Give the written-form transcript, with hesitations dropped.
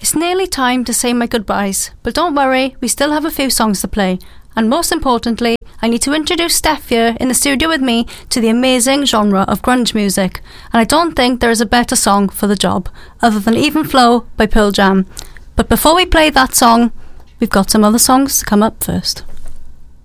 It's nearly time to say my goodbyes, but don't worry, we still have a few songs to play. And most importantly, I need to introduce Steph here in the studio with me to the amazing genre of grunge music. And I don't think there is a better song for the job, other than Even Flow by Pearl Jam. But before we play that song, we've got some other songs to come up first.